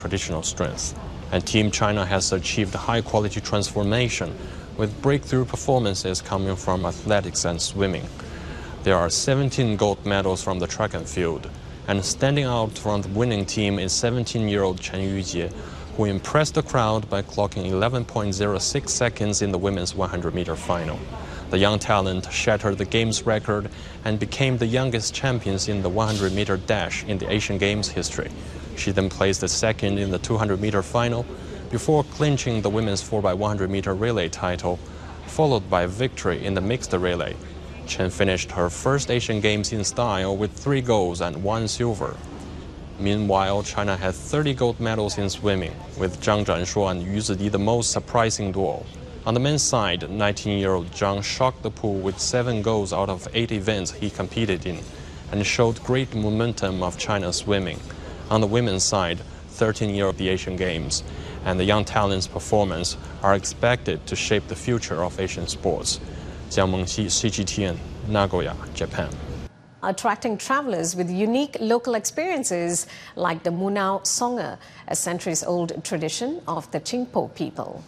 traditional strength. And Team China has achieved high-quality transformation with breakthrough performances coming from athletics and swimming. There are 17 gold medals from the track and field, and standing out from the winning team is 17-year-old Chen Yujie, who impressed the crowd by clocking 11.06 seconds in the women's 100-meter final. The young talent shattered the game's record and became the youngest champions in the 100-meter dash in the Asian Games history. She then placed second in the 200-meter final before clinching the women's 4x100-meter relay title, followed by victory in the mixed relay. Chen finished her first Asian Games in style with 3 golds and 1 silver. Meanwhile, China had 30 gold medals in swimming, with Zhang Zhanshuo and Yu Zidi the most surprising duo. On the men's side, 19-year-old Zhang shocked the pool with 7 golds out of 8 events he competed in, and showed great momentum of China's swimming. On the women's side, 13-year-old the Asian Games, and the young talent's performance are expected to shape the future of Asian sports. Jiang Mengxi, CGTN, Nagoya, Japan. Attracting travelers with unique local experiences like the Munao Song'e, a centuries-old tradition of the Jingpo people.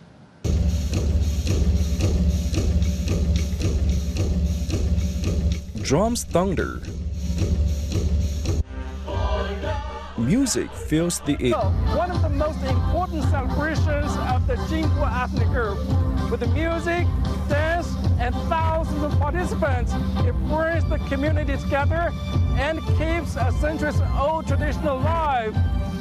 Drums thunder. Music fills the air. One of the most important celebrations of the Jingpo ethnic group. With the music, dance, and thousands of participants, it brings the community together and keeps a centuries-old tradition alive.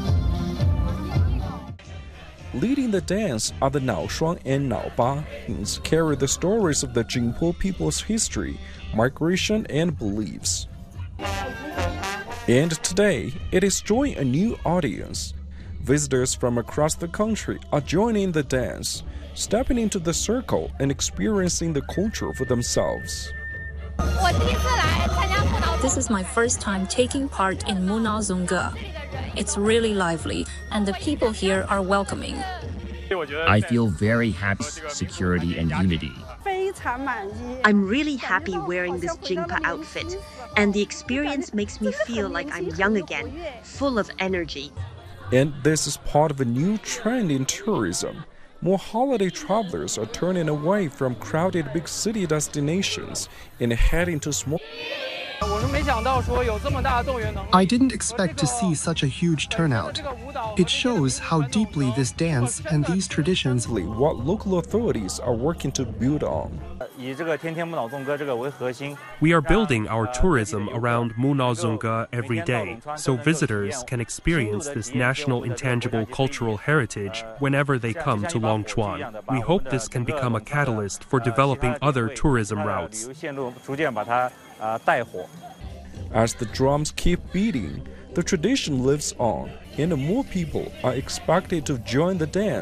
Leading the dance are the Naoshuang and Naoba, who carry the stories of the Jingpo people's history, migration, and beliefs. And today, it is drawing a new audience. Visitors from across the country are joining the dance, stepping into the circle and experiencing the culture for themselves. This is my first time taking part in Munao Song'e. It's really lively, and the people here are welcoming. I feel very happy, security and unity. I'm really happy wearing this Jingpo outfit, and the experience makes me feel like I'm young again, full of energy. And this is part of a new trend in tourism. More holiday travelers are turning away from crowded big city destinations and heading to small. I didn't expect to see such a huge turnout. It shows how deeply this dance and these traditions what local authorities are working to build on. We are building our tourism around Munao Song'e every day, so visitors can experience this national intangible cultural heritage whenever they come to Longchuan. We hope this can become a catalyst for developing other tourism routes. As the drums keep beating, the tradition lives on, and more people are expected to join the dance.